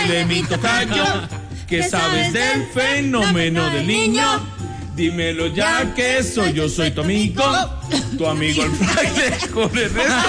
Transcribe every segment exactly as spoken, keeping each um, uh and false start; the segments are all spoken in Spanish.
Fraile, mi tocayo, ¿qué sabes del fenómeno del niño? Dímelo ya que soy yo, soy tu amigo, tu amigo el fraile con el resto.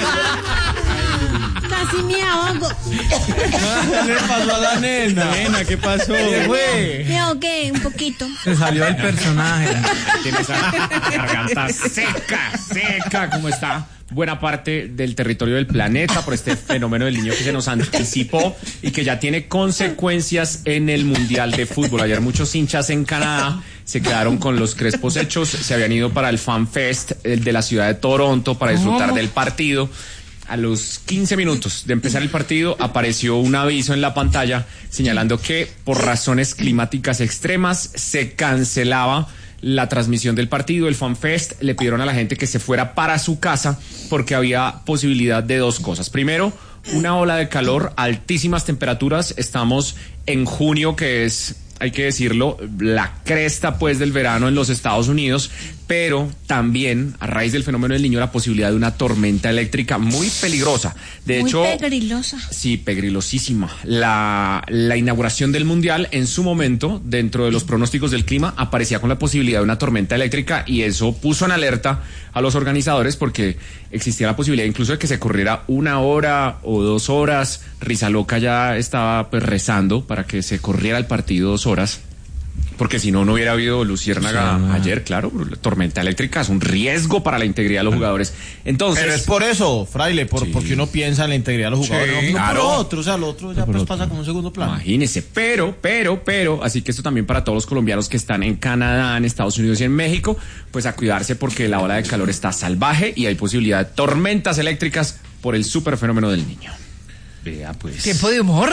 Casi me ahogo. ¿Qué le pasó a la nena? Nena, ¿qué pasó? ¿Qué fue? Me ahogué un poquito. Se salió del personaje. Tiene esa garganta seca, seca, como está buena parte del territorio del planeta por este fenómeno del niño que se nos anticipó y que ya tiene consecuencias en el Mundial de Fútbol. Ayer muchos hinchas en Canadá se quedaron con los crespos hechos, se habían ido para el Fan Fest de la ciudad de Toronto para disfrutar del partido. A los quince minutos de empezar el partido apareció un aviso en la pantalla señalando que por razones climáticas extremas se cancelaba la transmisión del partido, el FanFest. Le pidieron a la gente que se fuera para su casa porque había posibilidad de dos cosas. Primero, una ola de calor, altísimas temperaturas. Estamos en junio, que es, hay que decirlo, la cresta pues del verano en los Estados Unidos, pero también a raíz del fenómeno del niño la posibilidad de una tormenta eléctrica muy peligrosa. De muy hecho, pegrilosa. Sí, pegrilosísima. La, la inauguración del Mundial en su momento, dentro de los pronósticos del clima, aparecía con la posibilidad de una tormenta eléctrica y eso puso en alerta a los organizadores porque existía la posibilidad incluso de que se corriera una hora o dos horas. Risa Loca ya estaba pues rezando para que se corriera el partido dos horas. Porque si no, no hubiera habido luciérnaga sí, ayer, claro. La tormenta eléctrica es un riesgo para la integridad de los jugadores. Entonces, pero es por eso, Fraile, por, sí. porque uno piensa en la integridad de los jugadores. Sí, no, no claro. por otro, o sea, lo otro ya pues otro. pasa como un segundo plano. Imagínese, pero, pero, pero, así que esto también para todos los colombianos que están en Canadá, en Estados Unidos y en México, pues a cuidarse porque la ola de calor está salvaje y hay posibilidad de tormentas eléctricas por el super fenómeno del niño. Vea, pues. Tiempo de humor.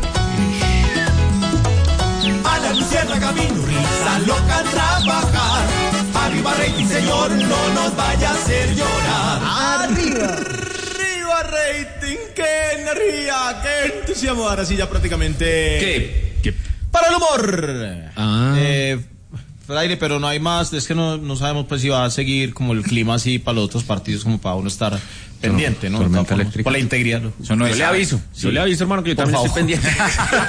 A la Lucierna camino, Risa Loca a trabajar. Arriba rating, señor, no nos vaya a hacer llorar. Arriba, arriba rating, qué energía, qué entusiasmo. Ahora sí ya prácticamente. ¿Qué? ¿Qué? Para el humor. Ah. Eh, Fraile, pero no hay más, es que no, no sabemos pues si va a seguir como el clima así para los otros partidos como para uno estar pendiente, ¿no? Tormenta por, eléctrica. por la integridad. Eso no yo es le aviso, sí. yo le aviso, hermano, que yo por también favor. estoy pendiente.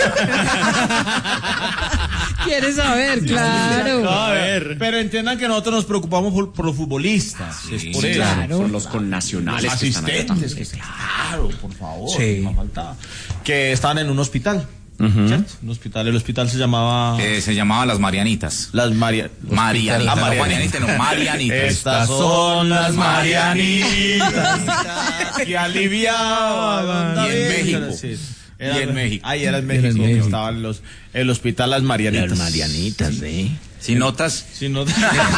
¿Quieres saber? Claro. A ver. Pero entiendan que nosotros nos preocupamos por, por los futbolistas. Sí, es por eso. Claro. Por los connacionales. Los asistentes. Que que, claro, por favor. Sí. No faltaba. Que estaban en un hospital. Uh-huh. ¿Cierto? Un hospital, el hospital se llamaba... Eh, se llamaba Las Marianitas. Las Maria... Marianitas. Ah, Marianitas. Marianitas, no, Marianitas. Estas son las Marianitas que aliviaban. Y en México. Sí. Era, y en México. Ahí era en México, era en México. Estaban los, el hospital Las Marianitas. Las Marianitas, sí. Si notas. Si notas.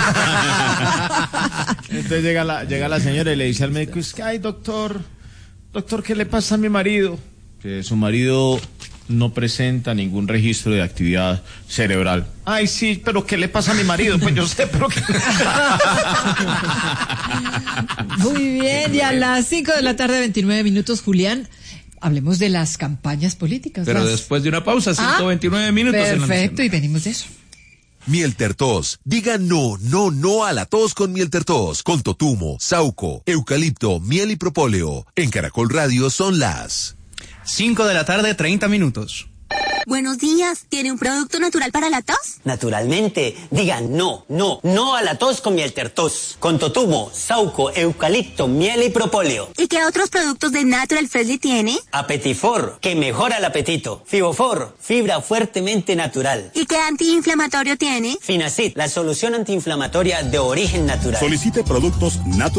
Entonces llega la, llega la señora y le dice al médico, es que, ay, doctor, doctor, ¿qué le pasa a mi marido? Que su marido no presenta ningún registro de actividad cerebral. Ay, sí, pero ¿qué le pasa a mi marido? Pues yo sé, pero ¿qué? Muy bien, y a las cinco de la tarde, veintinueve minutos, Julián, hablemos de las campañas políticas. Pero las... después de una pausa, ciento veintinueve minutos. Perfecto, y venimos de eso. Miel Tertos. Diga no, no, no a la tos con Miel Tertos. Con totumo, sauco, eucalipto, miel y propóleo. En Caracol Radio son las cinco de la tarde, treinta minutos. Buenos días, ¿tiene un producto natural para la tos? Naturalmente, digan no, no, no a la tos con Miel Tertos. Con totumo, sauco, eucalipto, miel y propóleo. ¿Y qué otros productos de Natural Freshly tiene? Apetifor, que mejora el apetito. Fibofor, fibra fuertemente natural. ¿Y qué antiinflamatorio tiene? Finacid, la solución antiinflamatoria de origen natural. Solicite productos naturales.